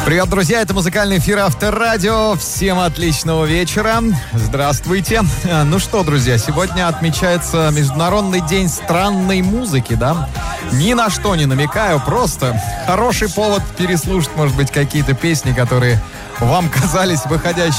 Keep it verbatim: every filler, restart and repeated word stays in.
Привет, друзья, это музыкальный эфир Авторадио. Всем отличного вечера. Здравствуйте. Ну что, друзья, сегодня отмечается Международный день странной музыки, да? Ни на что не намекаю, просто хороший повод переслушать, может быть, какие-то песни, которые вам казались выходящими